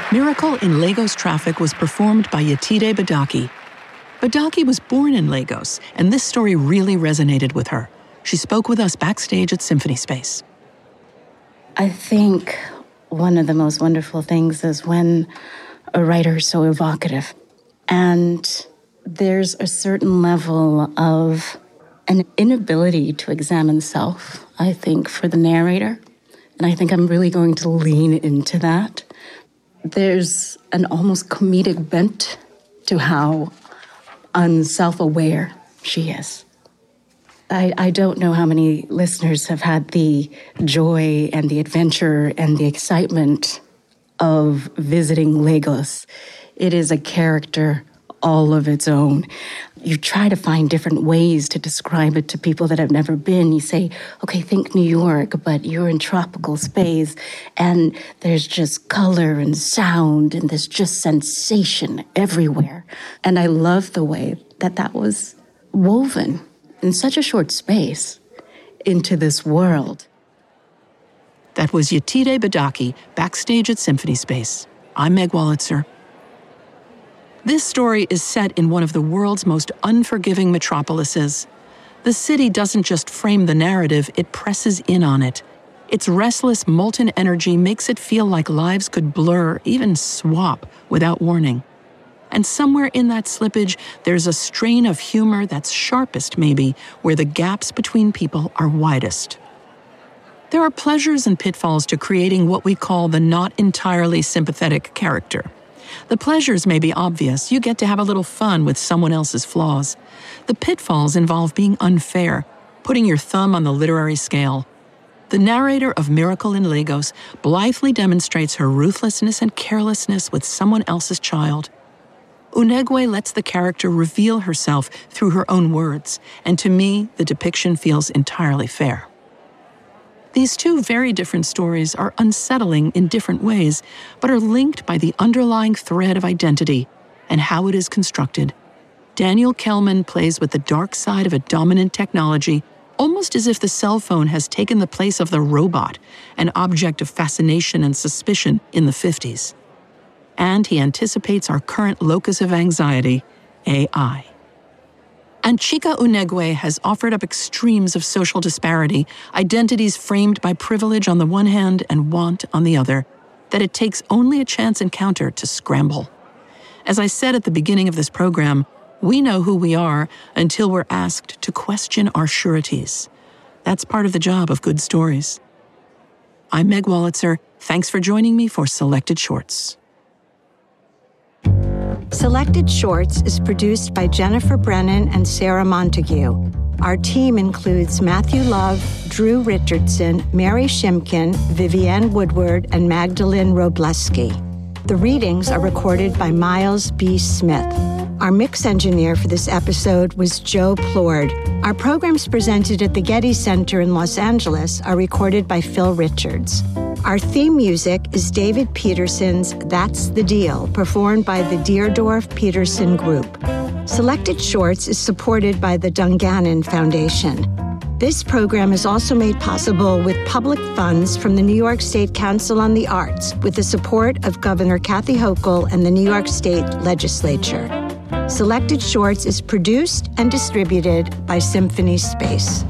Miracle in Lagos Traffic was performed by Yetide Badaki. Badaki was born in Lagos, and this story really resonated with her. She spoke with us backstage at Symphony Space. I think one of the most wonderful things is when a writer is so evocative. And there's a certain level of an inability to examine self, I think, for the narrator. And I think I'm really going to lean into that. There's an almost comedic bent to how unself-aware she is. I don't know how many listeners have had the joy and the adventure and the excitement of visiting Lagos. It is a character all of its own. You try to find different ways to describe it to people that have never been. You say, okay, think New York, but you're in tropical space, and there's just color and sound, and there's just sensation everywhere. And I love the way that was woven in such a short space into this world. That was Yetide Badaki, backstage at Symphony Space. I'm Meg Wolitzer. This story is set in one of the world's most unforgiving metropolises. The city doesn't just frame the narrative, it presses in on it. Its restless, molten energy makes it feel like lives could blur, even swap, without warning. And somewhere in that slippage, there's a strain of humor that's sharpest, maybe, where the gaps between people are widest. There are pleasures and pitfalls to creating what we call the not entirely sympathetic character. The pleasures may be obvious. You get to have a little fun with someone else's flaws. The pitfalls involve being unfair, putting your thumb on the literary scale. The narrator of Miracle in Lagos blithely demonstrates her ruthlessness and carelessness with someone else's child. Unegwe lets the character reveal herself through her own words, and to me, the depiction feels entirely fair. These two very different stories are unsettling in different ways, but are linked by the underlying thread of identity and how it is constructed. Daniel Kellman plays with the dark side of a dominant technology, almost as if the cell phone has taken the place of the robot, an object of fascination and suspicion in the 50s. And he anticipates our current locus of anxiety, AI. And Chika Unegwe has offered up extremes of social disparity, identities framed by privilege on the one hand and want on the other, that it takes only a chance encounter to scramble. As I said at the beginning of this program, we know who we are until we're asked to question our sureties. That's part of the job of good stories. I'm Meg Wolitzer. Thanks for joining me for Selected Shorts. Selected Shorts is produced by Jennifer Brennan and Sarah Montague. Our team includes Matthew Love, Drew Richardson, Mary Shimkin, Vivienne Woodward, and Magdalene Robleski. The readings are recorded by Miles B. Smith. Our mix engineer for this episode was Joe Plord. Our programs presented at the Getty Center in Los Angeles are recorded by Phil Richards. Our theme music is David Peterson's That's the Deal, performed by the Deerdorf Peterson Group. Selected Shorts is supported by the Dungannon Foundation. This program is also made possible with public funds from the New York State Council on the Arts, with the support of Governor Kathy Hochul and the New York State Legislature. Selected Shorts is produced and distributed by Symphony Space.